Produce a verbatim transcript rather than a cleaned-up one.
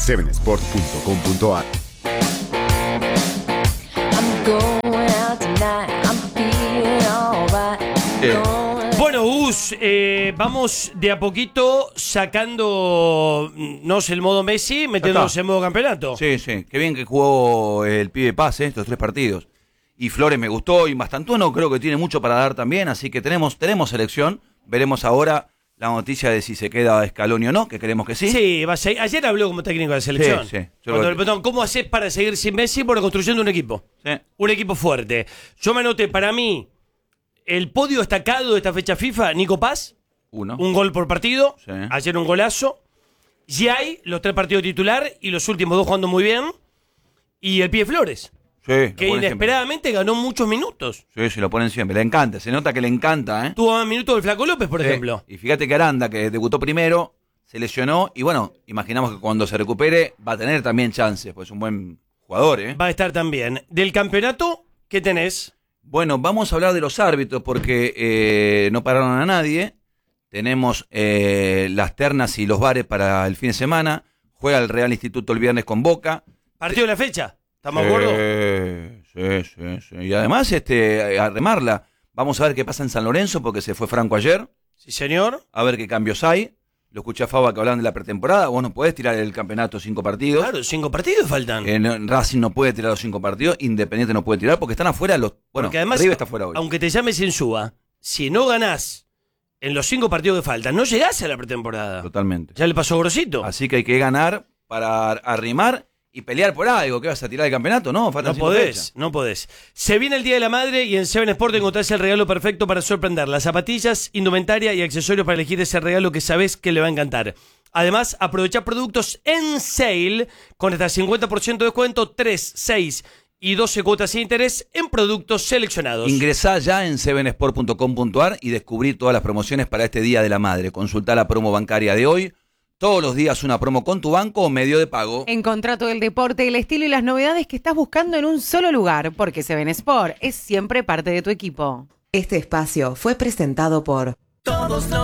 seven sport punto com punto a r. Eh. Bueno, Gus, eh, vamos de a poquito sacando, no sé, el modo Messi, metiéndonos en modo campeonato. Sí, sí. Qué bien que jugó el pibe Paz, eh, estos tres partidos. Y Flores me gustó, y Mastantuono creo que tiene mucho para dar también, así que tenemos, tenemos selección. Veremos ahora la noticia de si se queda Scaloni o no, que creemos que sí. Sí, va a ser, ayer habló como técnico de la selección. Sí, sí. Cuando le preguntaron, ¿cómo haces para seguir sin Messi? Por la construcción de un equipo. Sí. Un equipo fuerte. Yo me anoté, para mí, el podio destacado de esta fecha FIFA, Nico Paz. Uno. Un gol por partido. Sí. Ayer un golazo. Giai, los tres partidos titular y los últimos dos jugando muy bien. Y el Pie Flores. Sí, Que inesperadamente siempre. Ganó muchos minutos. Sí, se lo ponen siempre. Le encanta, se nota que le encanta, ¿eh? Tuvo más minutos del Flaco López, por Sí. ejemplo. Y fíjate que Aranda, que debutó primero, se lesionó. Y bueno, imaginamos que cuando se recupere va a tener también chances, pues es un buen jugador, ¿eh? Va a estar también. Del campeonato, ¿qué tenés? Bueno, vamos a hablar de los árbitros porque eh, no pararon a nadie. Tenemos eh, las ternas y los bares para el fin de semana. Juega el Real Instituto el viernes con Boca. ¿Partido de la fecha? ¿Estamos de Sí, acuerdo? sí, sí, sí. Y además, este, a remarla. Vamos a ver qué pasa en San Lorenzo porque se fue Franco ayer. Sí, señor. A ver qué cambios hay. Lo escuché a Faba que hablaban de la pretemporada. Vos no podés tirar el campeonato cinco partidos. Claro, cinco partidos faltan. Eh, no, Racing no puede tirar los cinco partidos. Independiente no puede tirar porque están afuera los... Bueno, Porque además, River está afuera hoy. aunque te llames Insúa, si no ganás en los cinco partidos que faltan, no llegás a la pretemporada. Totalmente. Ya le pasó a Grosito. Así que hay que ganar para arrimar y pelear por algo. ¿Qué vas a tirar el campeonato? No, faltan No cinco podés, fechas. no podés. Se viene el Día de la Madre y en Seven Sport encontrás el regalo perfecto para sorprender. Las zapatillas, indumentaria y accesorios para elegir ese regalo que sabés que le va a encantar. Además, aprovechá productos en sale con hasta cincuenta por ciento de descuento, tres, seis y doce cuotas sin interés en productos seleccionados. Ingresá ya en seven sport punto com punto a r y descubrí todas las promociones para este Día de la Madre. Consultá la promo bancaria de hoy. Todos los días una promo con tu banco o medio de pago. Encontrá todo el deporte, el estilo y las novedades que estás buscando en un solo lugar, porque Seven Sport es siempre parte de tu equipo. Este espacio fue presentado por... Todos los